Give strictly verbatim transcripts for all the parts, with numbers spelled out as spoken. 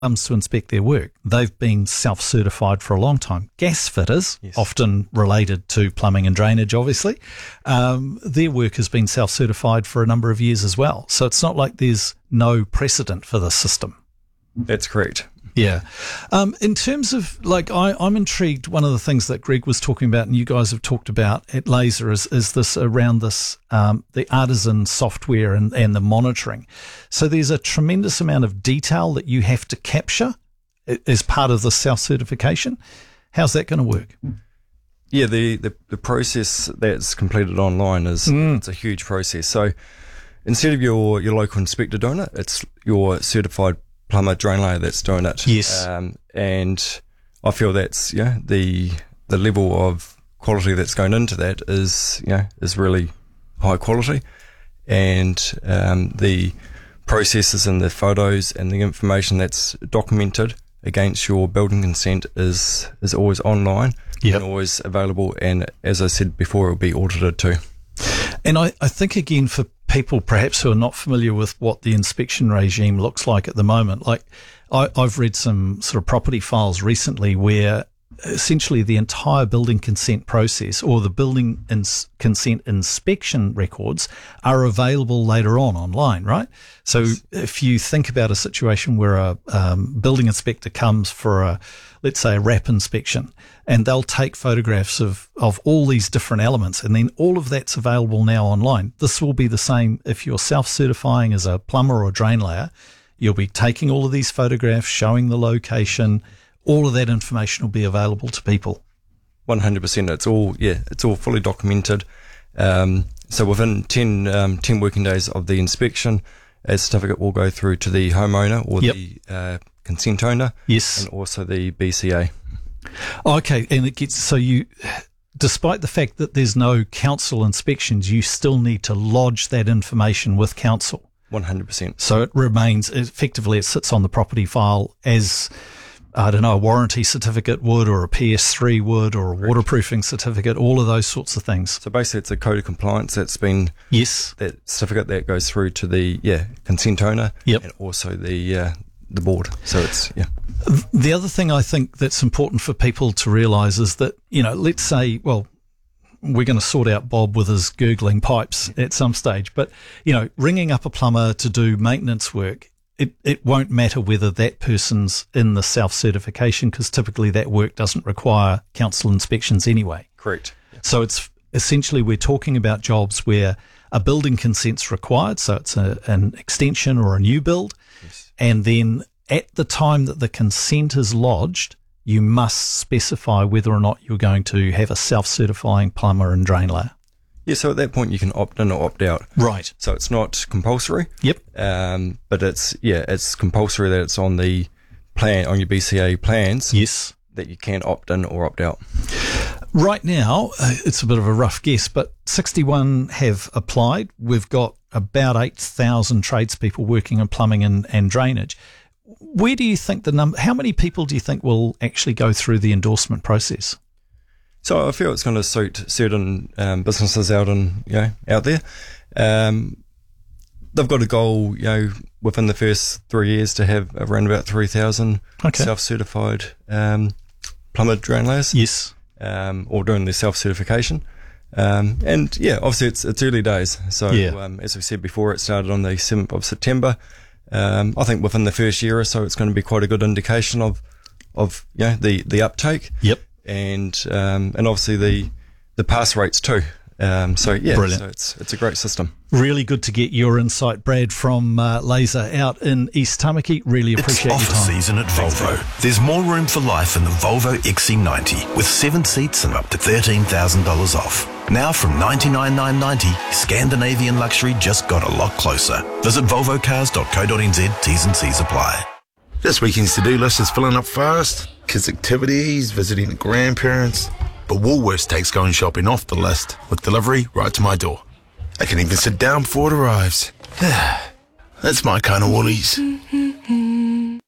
comes to inspect their work, they've been self-certified for a long time. Gas fitters, Yes. often related to plumbing and drainage, obviously, um, their work has been self-certified for a number of years as well. So it's not like there's no precedent for the system. That's correct. Yeah. Um, in terms of, like, I, I'm intrigued, one of the things that Greg was talking about and you guys have talked about at Laser is, is this around this, um, the artisan software and, and the monitoring. So there's a tremendous amount of detail that you have to capture as part of the self-certification. How's that going to work? Yeah, the, the, the process that's completed online is Mm. it's a huge process. So instead of your, your local inspector doing it, it's your certified plumber drain layer that's doing it. Yes. Um, and I feel that's, yeah, the the level of quality that's going into that is, you know, is really high quality. And um, the processes and the photos and the information that's documented against your building consent is is always online. Yep. And always available. And as I said before, it will be audited too. And I, I think, again, for people perhaps who are not familiar with what the inspection regime looks like at the moment, like I, I've read some sort of property files recently where essentially the entire building consent process or the building ins- consent inspection records are available later on online, right? So if you think about a situation where a um, building inspector comes for a, let's say, a wrap inspection, and they'll take photographs of, of all these different elements, and then all of that's available now online. This will be the same if you're self-certifying as a plumber or drain layer. You'll be taking all of these photographs, showing the location. All of that information will be available to people. one hundred percent. It's all, yeah, it's all fully documented. Um, so within ten, um, ten working days of the inspection, a certificate will go through to the homeowner or Yep. the uh, consent owner. Yes. And also the B C A. Okay. And it gets, so you, despite the fact that there's no council inspections, you still need to lodge that information with council. one hundred percent. So it remains, effectively, it sits on the property file as, I don't know, a warranty certificate would, or a P S three would, or a waterproofing certificate, all of those sorts of things. So basically it's a code of compliance that's been, Yes. that certificate that goes through to the, yeah, consent owner. Yep. And also the, uh, the board. So it's, yeah. The other thing I think that's important for people to realise is that, you know, let's say, well, we're going to sort out Bob with his gurgling pipes at some stage, but, you know, ringing up a plumber to do maintenance work, it, it won't matter whether that person's in the self-certification, because typically that work doesn't require council inspections anyway. Correct. So it's essentially, we're talking about jobs where a building consent's required, so it's a, an extension or a new build, Yes. and then at the time that the consent is lodged, you must specify whether or not you're going to have a self-certifying plumber and drain layer. Yeah, so at that point you can opt in or opt out. Right. So it's not compulsory. Yep. Um, but it's, yeah, it's compulsory that it's on the plan, on your B C A plans, Yes. that you can opt in or opt out. Right now, uh, it's a bit of a rough guess, but sixty-one have applied. We've got about eight thousand tradespeople working in plumbing and, and drainage. Where do you think the number, how many people do you think will actually go through the endorsement process? So I feel it's going to suit certain um, businesses out in, you know, out there. Um, they've got a goal, you know, within the first three years to have around about three thousand Okay. self-certified um, plumber drain layers, Yes. um, or doing their self-certification. Um, and yeah, obviously it's it's early days. So Yeah. um, as we said before, it started on the seventh of September. Um, I think within the first year or so, it's going to be quite a good indication of, of you know, the, the uptake. Yep. And um, and obviously the the pass rates too. Um, so yeah, Brilliant. so it's it's a great system. Really good to get your insight, Brad, from uh, Laser out in East Tamaki. Really appreciate It's your offer time. season at Volvo. There's more room for life in the Volvo X C ninety with seven seats and up to thirteen thousand dollars off. Now from ninety-nine thousand nine hundred ninety dollars, Scandinavian luxury just got a lot closer. Visit volvo cars dot co dot n z. T's and C's apply. This weekend's to-do list is filling up fast. Kids' activities, visiting the grandparents. But Woolworths takes going shopping off the list with delivery right to my door. I can even sit down before it arrives. That's my kind of Woolies.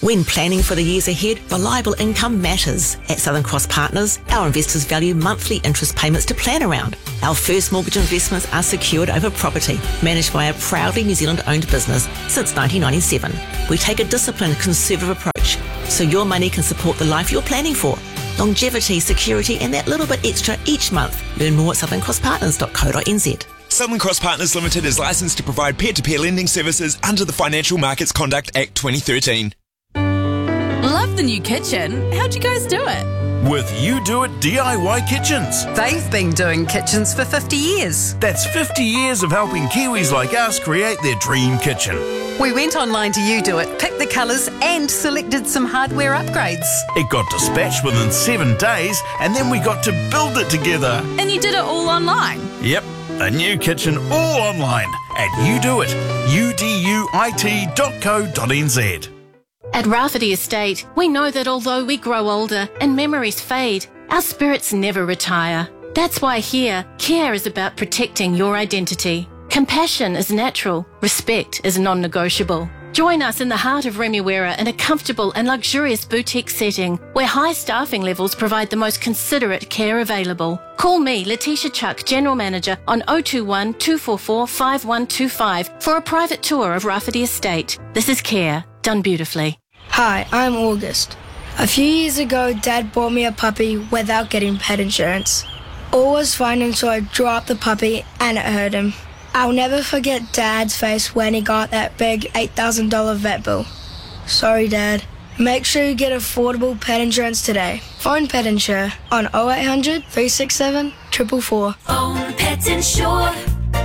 When planning for the years ahead, reliable income matters. At Southern Cross Partners, our investors value monthly interest payments to plan around. Our first mortgage investments are secured over property, managed by a proudly New Zealand-owned business since nineteen ninety-seven. We take a disciplined, conservative approach, so your money can support the life you're planning for. Longevity, security, and that little bit extra each month. Learn more at southern cross partners dot co dot n z. Southern Cross Partners Limited is licensed to provide peer-to-peer lending services under the Financial Markets Conduct Act twenty thirteen. Love the new kitchen. How'd you guys do it? With You Do It D I Y Kitchens. They've been doing kitchens for fifty years. That's fifty years of helping Kiwis like us create their dream kitchen. We went online to You Do It, picked the colours and selected some hardware upgrades. It got dispatched within seven days and then we got to build it together. And you did it all online? Yep, a new kitchen all online at You Do It, U D U I T dot co dot n z. At Rafferty Estate, we know that although we grow older and memories fade, our spirits never retire. That's why here, care is about protecting your identity. Compassion is natural, respect is non-negotiable. Join us in the heart of Remuera in a comfortable and luxurious boutique setting where high staffing levels provide the most considerate care available. Call me, Letitia Chuck, General Manager, on oh two one, two four four, five one two five for a private tour of Rafferty Estate. This is care, done beautifully. Hi, I'm August. A few years ago, Dad bought me a puppy without getting pet insurance. All was fine until I dropped the puppy and it hurt him. I'll never forget Dad's face when he got that big eight thousand dollars vet bill. Sorry, Dad. Make sure you get affordable pet insurance today. Phone Pet Insure on oh eight hundred, three six seven, four four four. Phone Pet Insure.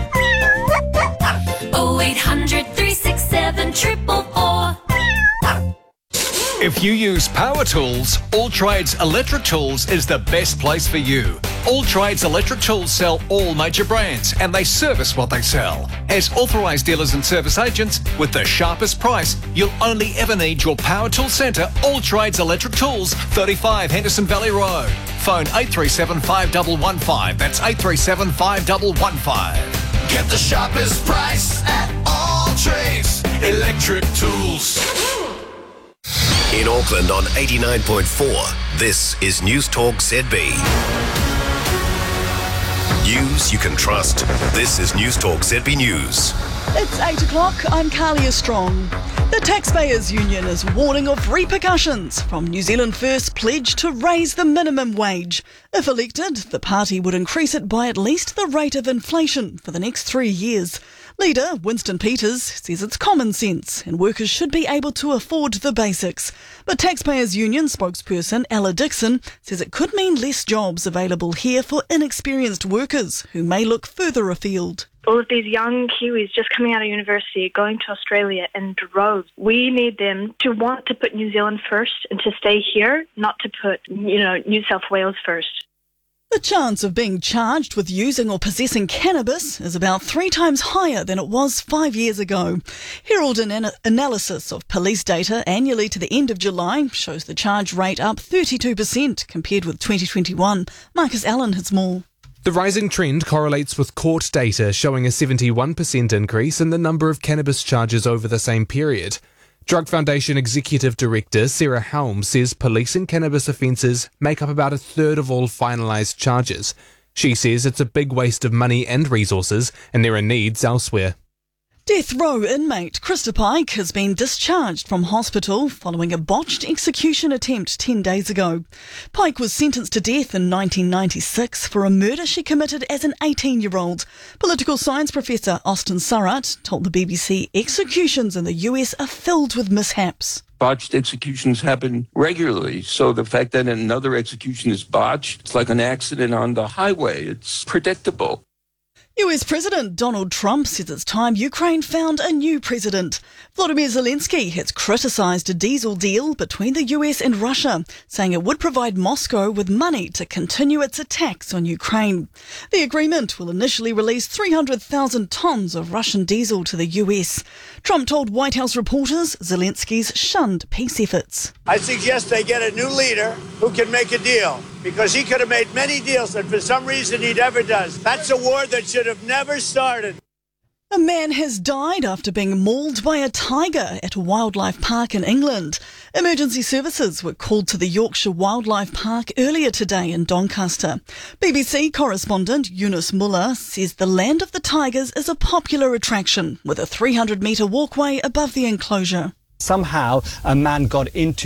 oh eight hundred, three six seven, four four four. If you use power tools, All Trades Electric Tools is the best place for you. All Trades Electric Tools sell all major brands and they service what they sell. As authorised dealers and service agents, with the sharpest price, you'll only ever need your power tool centre, All Trades Electric Tools, thirty-five Henderson Valley Road. Phone eight three seven, five one one five. That's eight three seven, five one one five. Get the sharpest price at All Trades Electric Tools. In Auckland on eighty-nine point four, this is News Talk Z B. News you can trust. This is News Talk Z B News. It's eight o'clock. I'm Carlia Strong. The Taxpayers Union is warning of repercussions from New Zealand First's pledge to raise the minimum wage. If elected, the party would increase it by at least the rate of inflation for the next three years. Leader Winston Peters says it's common sense and workers should be able to afford the basics. But Taxpayers Union spokesperson Ella Dixon says it could mean less jobs available here for inexperienced workers who may look further afield. All of these young Kiwis just coming out of university, going to Australia in droves. We need them to want to put New Zealand first and to stay here, not to put, you know, New South Wales first. The chance of being charged with using or possessing cannabis is about three times higher than it was five years ago. Herald an analysis of police data annually to the end of July shows the charge rate up thirty-two percent compared with twenty twenty-one. Marcus Allen has more. The rising trend correlates with court data showing a seventy-one percent increase in the number of cannabis charges over the same period. Drug Foundation Executive Director Sarah Helm says policing cannabis offences make up about a third of all finalised charges. She says it's a big waste of money and resources and there are needs elsewhere. Death row inmate Krista Pike has been discharged from hospital following a botched execution attempt ten days ago. Pike was sentenced to death in nineteen ninety-six for a murder she committed as an eighteen-year-old. Political science professor Austin Surratt told the B B C executions in the U S are filled with mishaps. Botched executions happen regularly, so the fact that another execution is botched, it's like an accident on the highway. It's predictable. U S President Donald Trump says it's time Ukraine found a new president. Volodymyr Zelensky has criticised a diesel deal between the U S and Russia, saying it would provide Moscow with money to continue its attacks on Ukraine. The agreement will initially release three hundred thousand tonnes of Russian diesel to the U S. Trump told White House reporters Zelensky's shunned peace efforts. I suggest they get a new leader who can make a deal, because he could have made many deals that for some reason he never does. That's a war that should have never started. A man has died after being mauled by a tiger at a wildlife park in England. Emergency services were called to the Yorkshire Wildlife Park earlier today in Doncaster. B B C correspondent Eunice Muller says the Land of the Tigers is a popular attraction with a three hundred metre walkway above the enclosure. Somehow a man got into